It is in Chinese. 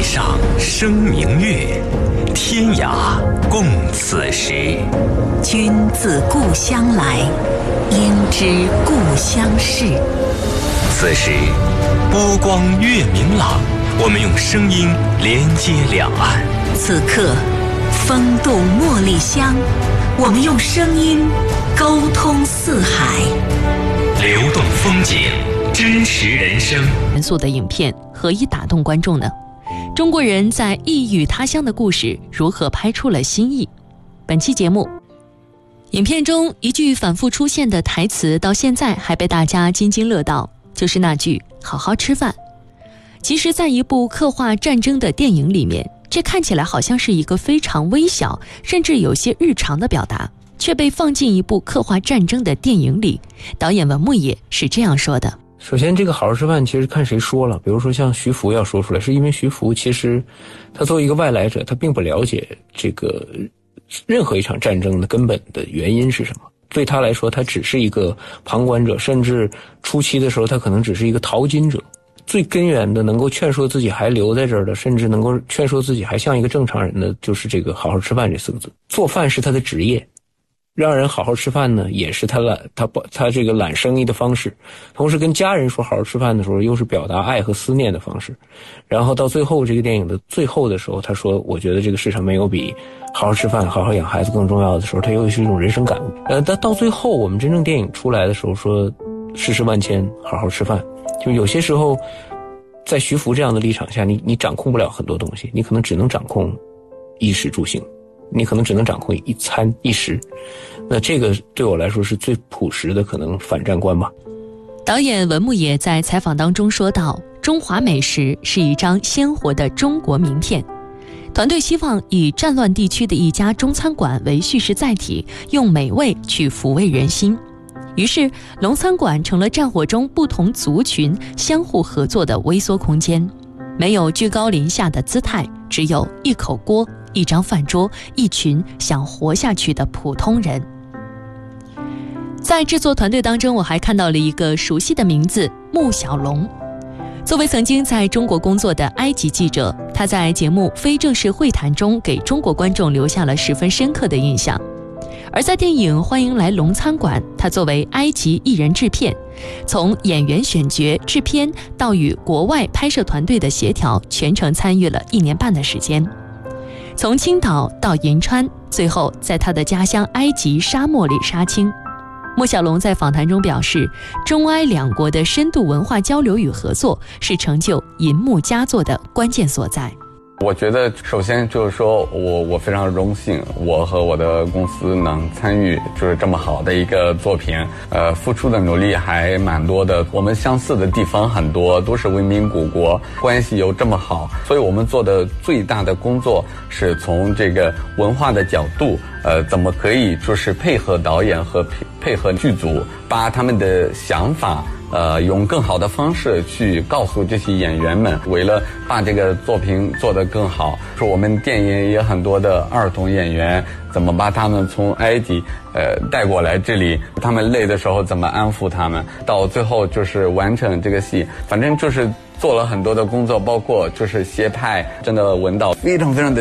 上生明月，天涯共此时。 君自故乡来，应知故乡事。 此时波光月明朗，我们用声音连接两岸。 此刻风动茉莉香，我们用声音沟通四海。 流动风景，真实人生。 严肃的影片何以打动观众呢？中国人在异域他乡的故事如何拍出了新意？本期节目，影片中一句反复出现的台词到现在还被大家津津乐道，就是那句好好吃饭。其实在一部刻画战争的电影里面，这看起来好像是一个非常微小甚至有些日常的表达，却被放进一部刻画战争的电影里。导演文牧野是这样说的： 首先这个好好吃饭其实看谁说了，比如说像徐福要说出来，是因为徐福其实他作为一个外来者，他并不了解这个任何一场战争的根本的原因是什么。对他来说，他只是一个旁观者，甚至初期的时候他可能只是一个淘金者。最根源的能够劝说自己还留在这儿的，甚至能够劝说自己还像一个正常人的，就是这个好好吃饭这四个字。做饭是他的职业，让人好好吃饭呢，也是他这个揽生意的方式。同时跟家人说好好吃饭的时候，又是表达爱和思念的方式。然后到最后这个电影的最后的时候，他说我觉得这个世上没有比好好吃饭好好养孩子更重要的时候，他又是一种人生感悟。但到最后我们真正电影出来的时候说世事万千好好吃饭，就有些时候在徐福这样的立场下，你掌控不了很多东西，你可能只能掌控衣食住行，你可能只能掌控一餐一食。那这个对我来说是最朴实的可能反战观吧。 导演文牧野在采访当中说到，中华美食是一张鲜活的中国名片，团队希望以战乱地区的一家中餐馆为叙事载体，用美味去抚慰人心。于是龙餐馆成了战火中不同族群相互合作的微缩空间，没有居高临下的姿态，只有一口锅，一张饭桌，一群想活下去的普通人。在制作团队当中，我还看到了一个熟悉的名字穆小龙。作为曾经在中国工作的埃及记者，他在节目《非正式会谈》中给中国观众留下了十分深刻的印象。而在电影《欢迎来龙餐馆》，他作为埃及艺人制片，从演员选角、制片到与国外拍摄团队的协调，全程参与了1年半的时间。从青岛到银川，最后在他的家乡埃及沙漠里杀青。穆小龙在访谈中表示，中埃两国的深度文化交流与合作是成就银幕佳作的关键所在。 我觉得首先就是说我非常荣幸，我和我的公司能参与就是这么好的一个作品，付出的努力还蛮多的。我们相似的地方很多，都是文明古国，关系又这么好，所以我们做的最大的工作是从这个文化的角度，怎么可以就是配合导演和配合剧组，把他们的想法用更好的方式去告诉这些演员们，为了把这个作品做得更好，说我们电影也很多的儿童演员，怎么把他们从埃及带过来这里，他们累的时候怎么安抚他们，到最后就是完成这个戏，反正就是做了很多的工作，包括就是协拍，真的文导非常非常的